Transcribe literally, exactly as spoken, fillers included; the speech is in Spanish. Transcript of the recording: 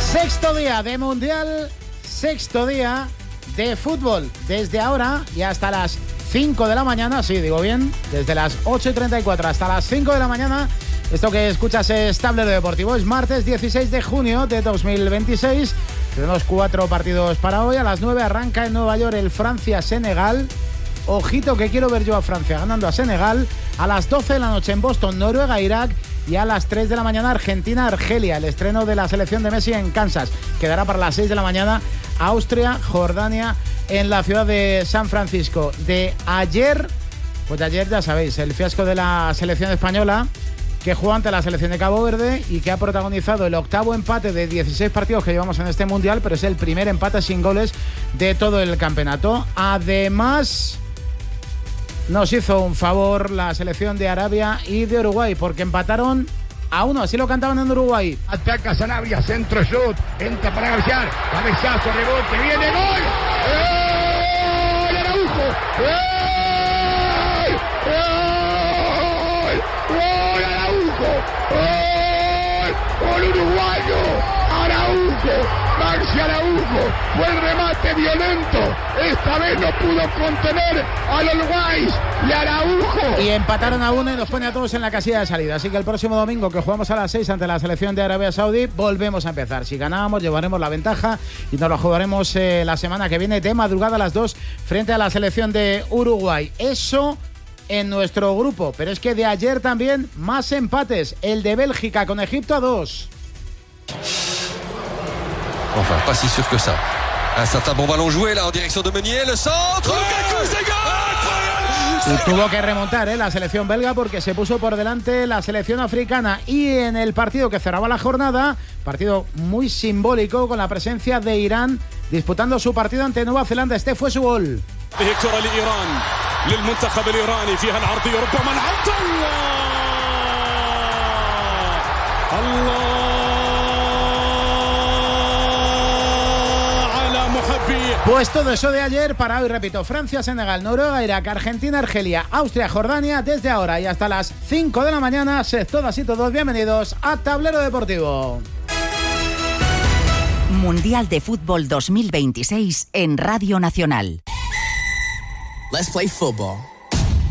Sexto día de Mundial, sexto día de fútbol. Desde ahora y hasta las cinco de la mañana, sí, digo bien, desde las ocho y treinta y cuatro hasta las cinco de la mañana. Esto que escuchas es Tablero Deportivo. Es martes dieciséis de junio de dos mil veintiséis. Tenemos cuatro partidos para hoy. A las nueve arranca en Nueva York el Francia-Senegal. Ojito que quiero ver yo a Francia ganando a Senegal. A las doce de la noche en Boston, Noruega-Irak. Y a las tres de la mañana Argentina-Argelia, el estreno de la selección de Messi en Kansas. Quedará para las seis de la mañana Austria-Jordania en la ciudad de San Francisco. De ayer, pues de ayer ya sabéis, el fiasco de la selección española, que jugó ante la selección de Cabo Verde y que ha protagonizado el octavo empate de dieciséis partidos que llevamos en este Mundial, pero es el primer empate sin goles de todo el campeonato. Además, nos hizo un favor la selección de Arabia y de Uruguay, porque empataron a uno, así lo cantaban en Uruguay. Ataca Sanabria, centro shoot, entra para cabecear, cabezazo, rebote, viene, gol. ¡Gol! ¡Araujo! ¡Gol! ¡Gol! ¡Gol! ¡Araujo! ¡Gol! ¡Gol uruguayo! ¡Araujo! Maxi Araujo, fue el remate violento, esta vez no pudo contener a los Uruguayos y Araujo. Y empataron a uno y nos pone a todos en la casilla de salida, así que el próximo domingo, que jugamos a las seis ante la selección de Arabia Saudí, volvemos a empezar. Si ganamos, llevaremos la ventaja y nos lo jugaremos eh, la semana que viene de madrugada a las dos frente a la selección de Uruguay. Eso en nuestro grupo, pero es que de ayer también más empates, el de Bélgica con Egipto a dos. Enfin, pas si sûr que ça. Un certain bon ballon joué là en direction de Meunier, le centre, Lukaku, c'est gol! Y tuvo que remontar ¿eh? la selección belga porque se puso por delante la selección africana. Y en el partido que cerraba la jornada, partido muy simbólico con la presencia de Irán disputando su partido ante Nueva Zelanda, este fue su gol. Pues todo eso de ayer para hoy, repito, Francia, Senegal, Noruega, Irak, Argentina, Argelia, Austria, Jordania, desde ahora y hasta las cinco de la mañana. Sed todas y todos bienvenidos a Tablero Deportivo. Mundial de Fútbol dos mil veintiséis en Radio Nacional. Let's play football.